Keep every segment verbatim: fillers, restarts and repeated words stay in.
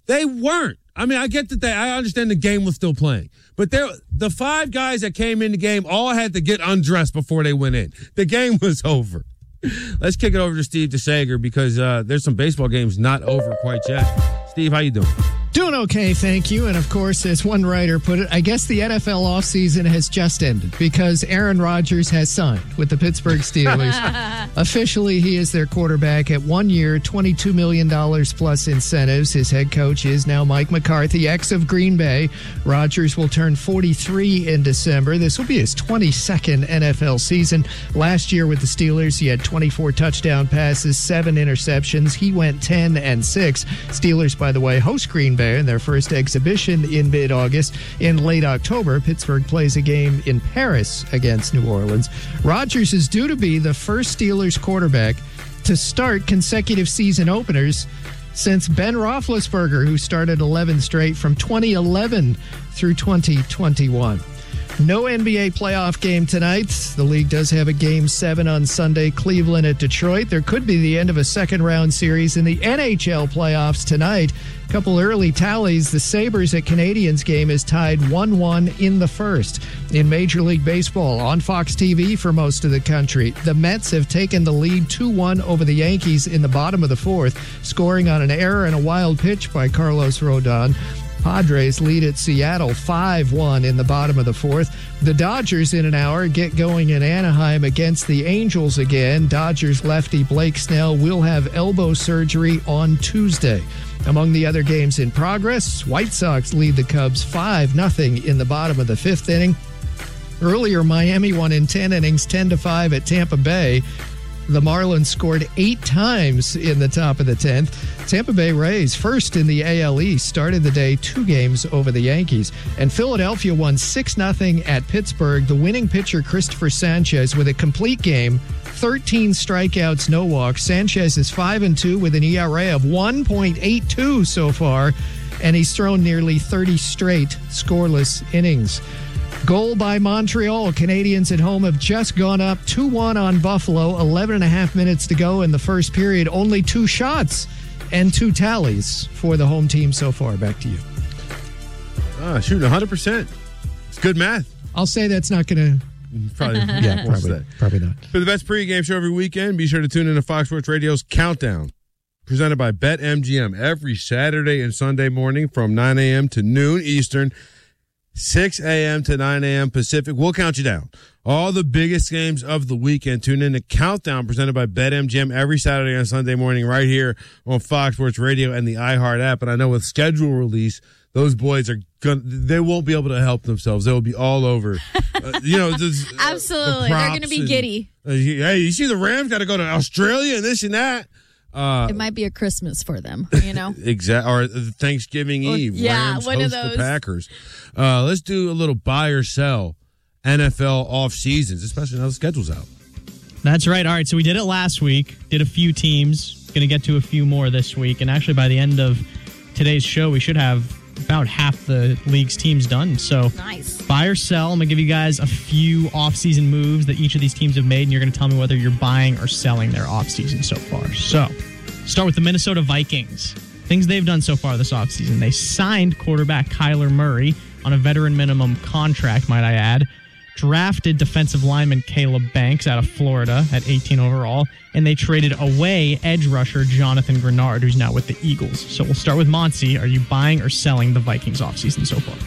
They weren't. I mean, I get that they, I understand the game was still playing. But the five guys that came in the game all had to get undressed before they went in. The game was over. Let's kick it over to Steve DeSager because uh, there's some baseball games not over quite yet. Steve, how you doing? Doing okay, thank you. And, of course, as one writer put it, I guess the N F L offseason has just ended because Aaron Rodgers has signed with the Pittsburgh Steelers. Officially, he is their quarterback at one year, twenty-two million dollars plus incentives. His head coach is now Mike McCarthy, ex of Green Bay. Rodgers will turn forty-three in December. This will be his twenty-second N F L season. Last year with the Steelers, he had twenty-four touchdown passes, seven interceptions. He went ten and six. Steelers, by the way, host Green Bay in their first exhibition in mid-August. In late October, Pittsburgh plays a game in Paris against New Orleans. Rodgers is due to be the first Steelers quarterback to start consecutive season openers since Ben Roethlisberger, who started eleven straight from twenty eleven through twenty twenty-one. No N B A playoff game tonight. The league does have a game seven on Sunday, Cleveland at Detroit. There could be the end of a second-round series in the N H L playoffs tonight. A couple early tallies. The Sabres at Canadiens game is tied one one in the first. In Major League Baseball, on Fox T V for most of the country, the Mets have taken the lead two one over the Yankees in the bottom of the fourth, scoring on an error and a wild pitch by Carlos Rodon. Padres lead at Seattle five one in the bottom of the fourth. The Dodgers in an hour get going in Anaheim against the Angels again. Dodgers lefty Blake Snell will have elbow surgery on Tuesday. Among the other games in progress, White Sox lead the Cubs five nothing in the bottom of the fifth inning. Earlier, Miami won in ten innings, ten to five at Tampa Bay. The Marlins scored eight times in the top of the tenth. Tampa Bay Rays, first in the A L East, started the day two games over the Yankees. And Philadelphia won six nothing at Pittsburgh. The winning pitcher, Christopher Sanchez, with a complete game, thirteen strikeouts, no walks. Sanchez is five and two with an E R A of one point eight two so far, and he's thrown nearly thirty straight scoreless innings. Goal by Montreal. Canadiens at home have just gone up two one on Buffalo. eleven and a half minutes to go in the first period. Only two shots and two tallies for the home team so far. Back to you. Ah, shooting one hundred percent. It's good math. I'll say that's not going to... Probably, yeah, probably, probably not. For the best pregame show every weekend, be sure to tune in to Fox Sports Radio's Countdown, presented by BetMGM, every Saturday and Sunday morning from nine a.m. to noon Eastern, six a.m. to nine a.m. Pacific. We'll count you down. All the biggest games of the weekend. Tune in to Countdown, presented by BetMGM, every Saturday and Sunday morning right here on Fox Sports Radio and the iHeart app. And I know with schedule release, those boys are going to, they won't be able to help themselves. They'll be all over. Uh, you know, this, absolutely. The They're going to be and, giddy. Uh, hey, you see the Rams got to go to Australia and this and that. Uh, it might be a Christmas for them, you know? Exactly. Or Thanksgiving or, Eve. Yeah, Rams one host of those. The Packers. Uh, let's do a little buy or sell N F L off seasons, especially now the schedule's out. That's right. All right, so we did it last week. Did a few teams. Going to get to a few more this week. And actually, by the end of today's show, we should have about half the league's teams done. So nice. Buy or sell. I'm going to give you guys a few off-season moves that each of these teams have made, and you're going to tell me whether you're buying or selling their off-season so far. So start with the Minnesota Vikings. Things they've done so far this offseason. They signed quarterback Kyler Murray on a veteran minimum contract, might I add. Drafted defensive lineman Caleb Banks out of Florida at eighteen overall. And they traded away edge rusher Jonathan Grenard, who's now with the Eagles. So we'll start with Monty. Are you buying or selling the Vikings offseason so far?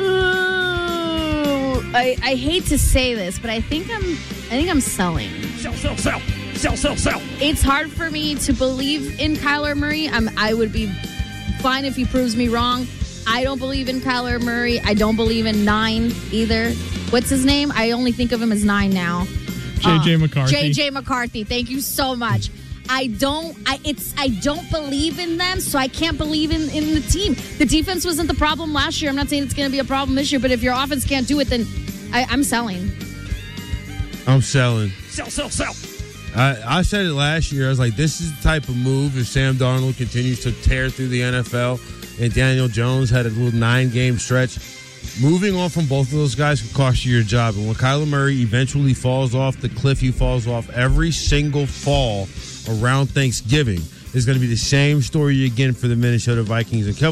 Ooh, I, I hate to say this, but I think I'm I think I'm selling. Sell, sell, sell. Sell, sell, sell. It's hard for me to believe in Kyler Murray. I'm, I would be fine if he proves me wrong. I don't believe in Kyler Murray. I don't believe in Nine either. What's his name? I only think of him as Nine now. J J. Uh, McCarthy. J J. McCarthy. Thank you so much. I don't. I it's. I don't believe in them, so I can't believe in, in the team. The defense wasn't the problem last year. I'm not saying it's going to be a problem this year, but if your offense can't do it, then I, I'm selling. I'm selling. Sell, sell, sell. I, I said it last year. I was like, this is the type of move if Sam Darnold continues to tear through the N F L and Daniel Jones had a little nine-game stretch. Moving on from both of those guys could cost you your job. And when Kyler Murray eventually falls off the cliff he falls off every single fall around Thanksgiving, is going to be the same story again for the Minnesota Vikings. And Kevin